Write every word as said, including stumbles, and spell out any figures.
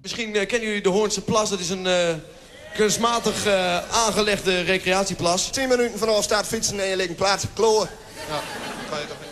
Misschien uh, kennen jullie de Hoornse Plas. Dat is een uh, kunstmatig uh, aangelegde recreatieplas. tien minuten vanaf staat fietsen en je ligt een plaats kloor. Ja, kan je toch niet.